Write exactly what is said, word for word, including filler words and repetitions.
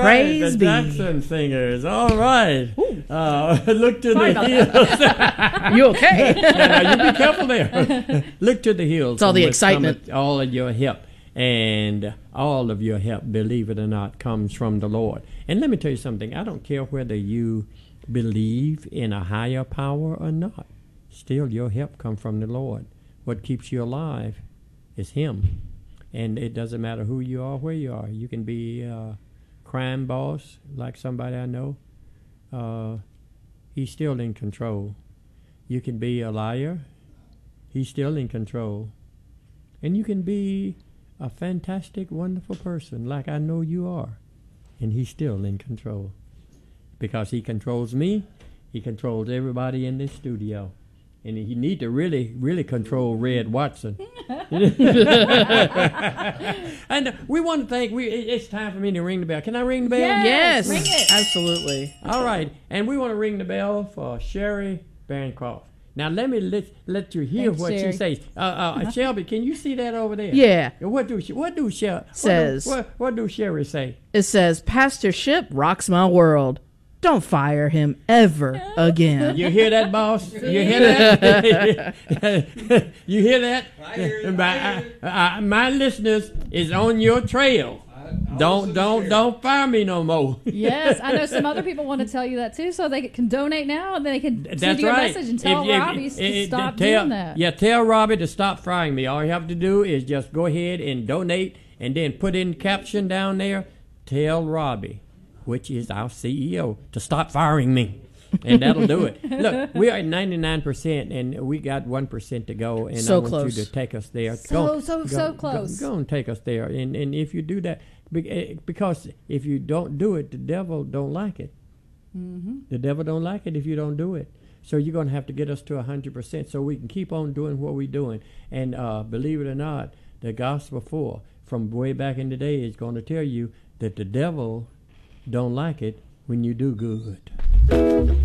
Praise the be. Jackson Singers. All right. Uh, look to Sorry the about hills. You okay? Yeah, now you be careful there. Look to the hills. It's all from the which excitement. cometh all of your help. And all of your help, believe it or not, comes from the Lord. And let me tell you something. I don't care whether you believe in a higher power or not. Still, your help comes from the Lord. What keeps you alive is Him. And it doesn't matter who you are, where you are. You can be a crime boss, like somebody I know. Uh, he's still in control. You can be a liar. He's still in control. And you can be a fantastic, wonderful person, like I know you are. And He's still in control. Because He controls me, He controls everybody in this studio. And He need to really, really control Red Watson. And we want to thank, we, it's time for me to ring the bell. Can I ring the bell? Yes, Ring it. absolutely. All right. And we want to ring the bell for Sherry Bancroft. Now, let me let, let you hear Thanks, what Sherry. she says. Uh, uh, Shelby, can you see that over there? Yeah. What do she, what do Shelby Says- What do, what, what do Sherry say? It says, Pastor Ship rocks my world. Don't fire him ever again. You hear that, boss? You hear that? You hear that? I hear you. My, I hear you. I- I- my listeners is on your trail. I'll Don't listen to don't Sherry. don't fire me no more. Yes, I know some other people want to tell you that too, so they can donate now, and then they can send That's you a right. message and tell If you- Robbie if- to if- stop tell, doing that. Yeah, tell Robbie to stop frying me. All you have to do is just go ahead and donate, and then put in caption down there. Tell Robbie, which is our C E O, to stop firing me. And that'll do it. Look, we are at ninety-nine percent, and we got one percent to go. And So I want close. you to take us there. So, so, so close. Go, go and take us there. And and if you do that, be- eh, because if you don't do it, the devil don't like it. Mm-hmm. The devil don't like it if you don't do it. So you're going to have to get us to one hundred percent so we can keep on doing what we're doing. And uh, believe it or not, the gospel four from way back in the day is going to tell you that the devil don't like it when you do good.